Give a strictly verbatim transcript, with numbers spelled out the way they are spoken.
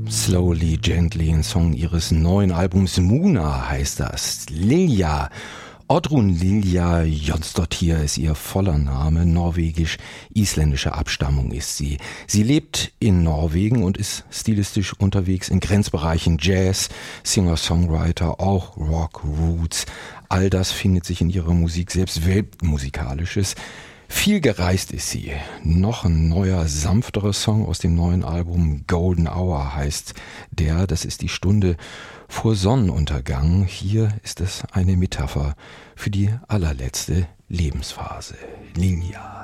Slowly, Gently, ein Song ihres neuen Albums Muna heißt das. Lilja, Oddrun Lilja Jonsdottir ist ihr voller Name, norwegisch-isländischer Abstammung ist sie. Sie lebt in Norwegen und ist stilistisch unterwegs in Grenzbereichen Jazz, Singer-Songwriter, auch Rock, Roots. All das findet sich in ihrer Musik, selbst weltmusikalisches. Viel gereist ist sie. Noch ein neuer, sanfterer Song aus dem neuen Album Golden Hour heißt der. Das ist die Stunde vor Sonnenuntergang. Hier ist es eine Metapher für die allerletzte Lebensphase. Lilja.